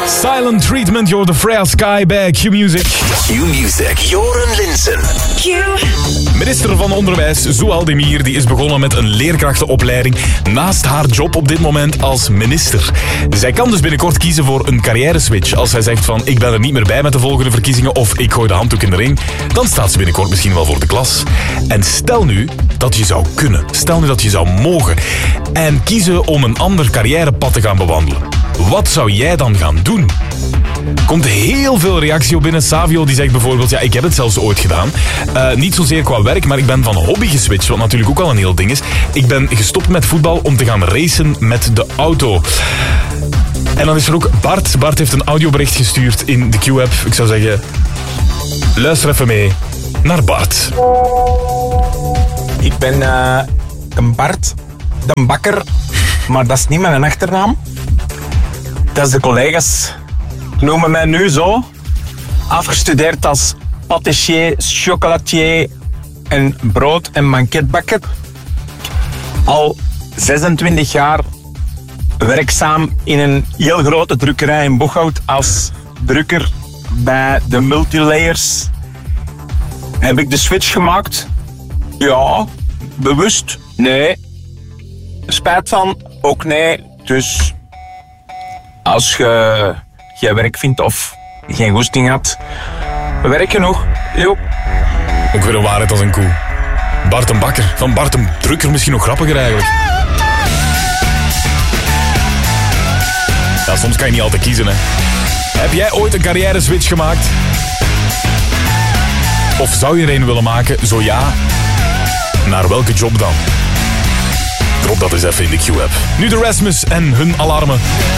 Silent Treatment, you're the Freya Sky bij Q-Music. Q-Music, Joren Linssen. Q. Minister van Onderwijs Zoal Demir die is begonnen met een leerkrachtenopleiding naast haar job op dit moment als minister. Zij kan dus binnenkort kiezen voor een carrière-switch. Als zij zegt van ik ben er niet meer bij met de volgende verkiezingen of ik gooi de handdoek in de ring, dan staat ze binnenkort misschien wel voor de klas. En stel nu dat je zou kunnen, stel nu dat je zou mogen en kiezen om een ander carrièrepad te gaan bewandelen. Wat zou jij dan gaan doen? Komt heel veel reactie op binnen. Savio die zegt bijvoorbeeld, ja, ik heb het zelfs ooit gedaan. Niet zozeer qua werk, maar ik ben van hobby geswitcht, wat natuurlijk ook al een heel ding is. Ik ben gestopt met voetbal om te gaan racen met de auto. En dan is er ook Bart. Bart heeft een audiobericht gestuurd in de Q-app. Ik zou zeggen, luister even mee naar Bart. Ik ben een Bart, de bakker, maar dat is niet mijn achternaam. Dat is de collega's. Noemen mij nu zo. Afgestudeerd als patissier, chocolatier en brood- en banketbakker. Al 26 jaar werkzaam in een heel grote drukkerij in Bocholt als drukker bij de Multilayers. Heb ik de switch gemaakt? Ja. Bewust? Nee. Spijt van? Ook nee. Dus als je geen werk vindt of geen goesting had, werk genoeg. Jo. Ook weer een waarheid als een koe. Bart een bakker. Van Bart een drukker misschien nog grappiger eigenlijk. Ja, soms kan je niet altijd kiezen, hè. Heb jij ooit een carrière switch gemaakt? Of zou je er een willen maken? Zo ja, naar welke job dan? Drop dat eens even in de Q-app. Nu de Rasmus en hun alarmen.